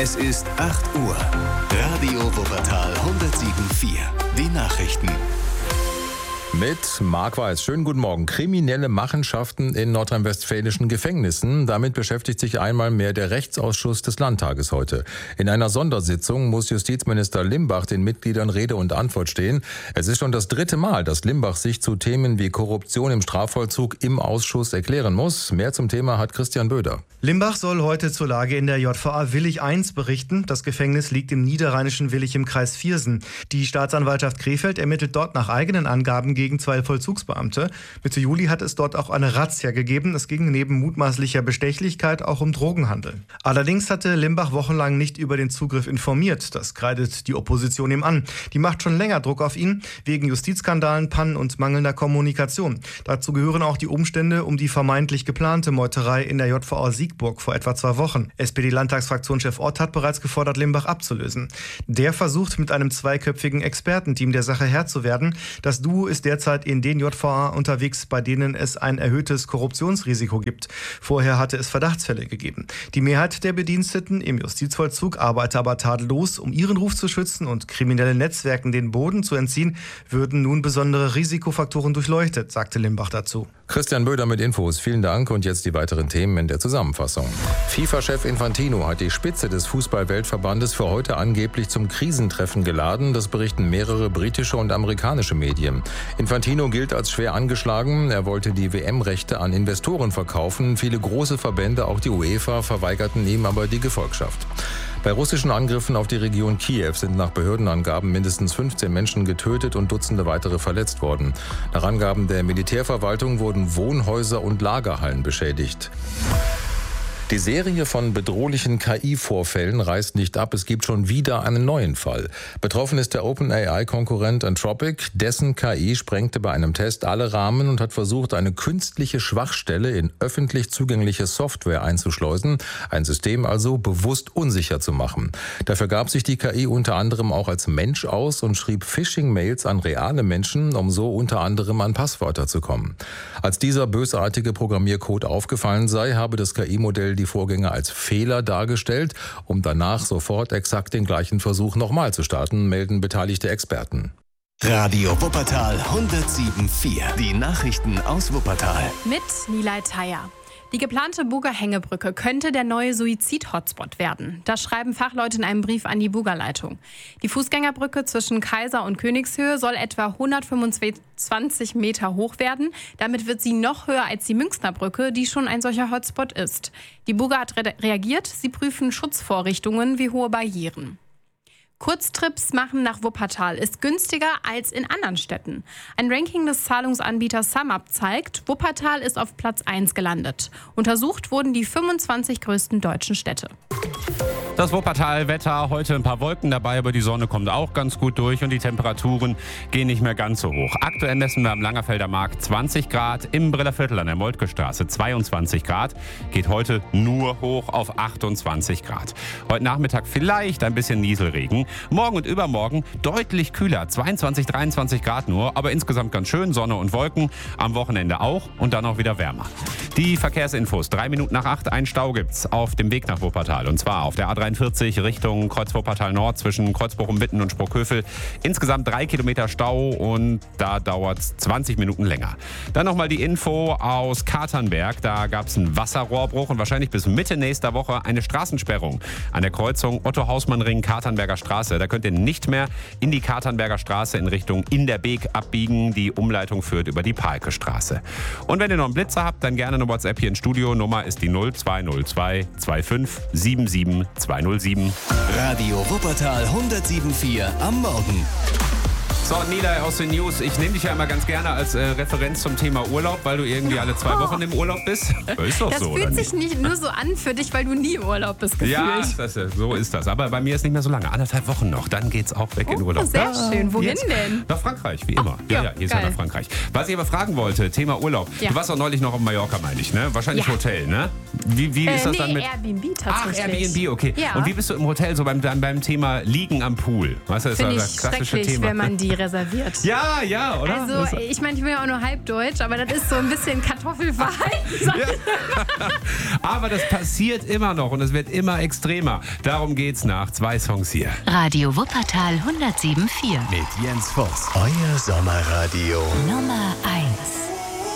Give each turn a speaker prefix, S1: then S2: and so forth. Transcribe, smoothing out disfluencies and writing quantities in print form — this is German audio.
S1: Es ist 8 Uhr. Radio Wuppertal 107.4. Die Nachrichten.
S2: Mit Marc Weiß. Schönen guten Morgen. Kriminelle Machenschaften in nordrhein-westfälischen Gefängnissen. Damit beschäftigt sich einmal mehr der Rechtsausschuss des Landtages heute. In einer Sondersitzung muss Justizminister Limbach den Mitgliedern Rede und Antwort stehen. Es ist schon das 3. Mal, dass Limbach sich zu Themen wie Korruption im Strafvollzug im Ausschuss erklären muss. Mehr zum Thema hat Christian Böder.
S3: Limbach soll heute zur Lage in der JVA Willich I berichten. Das Gefängnis liegt im niederrheinischen Willich im Kreis Viersen. Die Staatsanwaltschaft Krefeld ermittelt dort nach eigenen Angaben gegen 2 Vollzugsbeamte. Mitte Juli hat es dort auch eine Razzia gegeben. Es ging neben mutmaßlicher Bestechlichkeit auch um Drogenhandel. Allerdings hatte Limbach wochenlang nicht über den Zugriff informiert. Das kreidet die Opposition ihm an. Die macht schon länger Druck auf ihn, wegen Justizskandalen, Pannen und mangelnder Kommunikation. Dazu gehören auch die Umstände um die vermeintlich geplante Meuterei in der JVA Siegburg vor etwa 2 Wochen. SPD-Landtagsfraktionschef Ott hat bereits gefordert, Limbach abzulösen. Der versucht mit einem 2-köpfigen Expertenteam der Sache Herr zu werden. Das Duo ist derzeit in den JVA unterwegs, bei denen es ein erhöhtes Korruptionsrisiko gibt. Vorher hatte es Verdachtsfälle gegeben. Die Mehrheit der Bediensteten im Justizvollzug arbeite aber tadellos. Um ihren Ruf zu schützen und kriminellen Netzwerken den Boden zu entziehen, würden nun besondere Risikofaktoren durchleuchtet, sagte Limbach dazu.
S2: Christian Böder mit Infos. Vielen Dank und jetzt die weiteren Themen in der Zusammenfassung. FIFA-Chef Infantino hat die Spitze des Fußball-Weltverbandes für heute angeblich zum Krisentreffen geladen. Das berichten mehrere britische und amerikanische Medien. Infantino gilt als schwer angeschlagen. Er wollte die WM-Rechte an Investoren verkaufen. Viele große Verbände, auch die UEFA, verweigerten ihm aber die Gefolgschaft. Bei russischen Angriffen auf die Region Kiew sind nach Behördenangaben mindestens 15 Menschen getötet und Dutzende weitere verletzt worden. Nach Angaben der Militärverwaltung wurden Wohnhäuser und Lagerhallen beschädigt. Die Serie von bedrohlichen KI-Vorfällen reißt nicht ab. Es gibt schon wieder einen neuen Fall. Betroffen ist der OpenAI-Konkurrent Anthropic. Dessen KI sprengte bei einem Test alle Rahmen und hat versucht, eine künstliche Schwachstelle in öffentlich zugängliche Software einzuschleusen. Ein System also bewusst unsicher zu machen. Dafür gab sich die KI unter anderem auch als Mensch aus und schrieb Phishing-Mails an reale Menschen, um so unter anderem an Passwörter zu kommen. Als dieser bösartige Programmiercode aufgefallen sei, habe das KI-Modell die Vorgänge als Fehler dargestellt, um danach sofort exakt den gleichen Versuch nochmal zu starten, melden beteiligte Experten.
S1: Radio Wuppertal 107.4. Die Nachrichten aus Wuppertal.
S4: Mit Nilay Thayer. Die geplante Buger Hängebrücke könnte der neue Suizid-Hotspot werden. Das schreiben Fachleute in einem Brief an die Buger-Leitung. Die Fußgängerbrücke zwischen Kaiser und Königshöhe soll etwa 125 Meter hoch werden. Damit wird sie noch höher als die Münchner Brücke, die schon ein solcher Hotspot ist. Die Buger hat reagiert. Sie prüfen Schutzvorrichtungen wie hohe Barrieren. Kurztrips machen nach Wuppertal ist günstiger als in anderen Städten. Ein Ranking des Zahlungsanbieters SumUp zeigt, Wuppertal ist auf Platz 1 gelandet. Untersucht wurden die 25 größten deutschen Städte.
S5: Das Wuppertal-Wetter, heute ein paar Wolken dabei, aber die Sonne kommt auch ganz gut durch und die Temperaturen gehen nicht mehr ganz so hoch. Aktuell messen wir am Langerfelder Markt 20 Grad, im Brillerviertel an der Moltke Straße 22 Grad, geht heute nur hoch auf 28 Grad. Heute Nachmittag vielleicht ein bisschen Nieselregen. Morgen und übermorgen deutlich kühler, 22, 23 Grad nur, aber insgesamt ganz schön, Sonne und Wolken, am Wochenende auch und dann auch wieder wärmer. Die Verkehrsinfos, 3 Minuten nach 8, ein Stau gibt's auf dem Weg nach Wuppertal und zwar auf der A43 Richtung Kreuz-Wuppertal Nord zwischen Kreuzbochum-Bitten und Sprockhövel. Insgesamt 3 Kilometer Stau und da dauert es 20 Minuten länger. Dann nochmal die Info aus Katernberg, da gab es einen Wasserrohrbruch und wahrscheinlich bis Mitte nächster Woche eine Straßensperrung an der Kreuzung Otto-Hausmann-Ring, Katernberger Straße. Da könnt ihr nicht mehr in die Katernberger Straße in Richtung Inderbeek abbiegen. Die Umleitung führt über die Palke-Straße. Und wenn ihr noch einen Blitzer habt, dann gerne eine WhatsApp hier ins Studio. Nummer ist die 0202 25 77 207.
S1: Radio Wuppertal 107.4 am Morgen.
S5: So, Nilay aus den News. Ich nehme dich ja immer ganz gerne als Referenz zum Thema Urlaub, weil du irgendwie alle 2 Wochen im Urlaub bist. Ist doch
S4: das
S5: so,
S4: fühlt sich nicht nur so an für dich, weil du nie im Urlaub bist, gefühlt.
S5: Ja, so ist das. Aber bei mir ist nicht mehr so lange. 1,5 Wochen noch. Dann geht's auch weg in Urlaub.
S4: Sehr schön. Wohin denn?
S5: Nach Frankreich, wie immer. Ja, hier ist ja nach Frankreich. Was ich aber fragen wollte, Thema Urlaub. Ja. Du warst doch neulich noch auf Mallorca, meine ich, ne? Wahrscheinlich Hotel, ne? Wie ist das dann mit...
S4: Airbnb tatsächlich.
S5: Ach, Airbnb, okay. Ja. Und wie bist du im Hotel so beim Thema Liegen am Pool? Weißt du, das
S4: Finde
S5: ist das klassische
S4: Thema. Wenn man die Handy reserviert.
S5: Ja, oder?
S4: Also, ich meine, ich bin ja auch nur halbdeutsch, aber das ist so ein bisschen Kartoffelverhalten.
S5: Aber das passiert immer noch und es wird immer extremer. Darum geht's nach 2 Songs hier.
S6: Radio Wuppertal 107.4.
S1: Mit Jens Voss. Euer Sommerradio.
S6: Nummer 1.